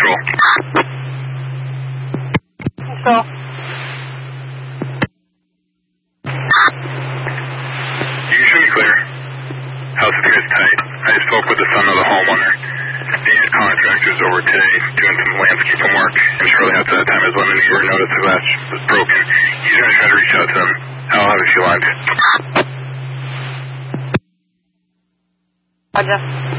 Control. Control. You can show me clear. House appears tight. I spoke with the son of the homeowner. The head contractor's over today doing some landscaping work, and shortly after that time is when the neighbor noticed the glass was broken. He's going to try to reach out to him. I'll have a few lines. Roger.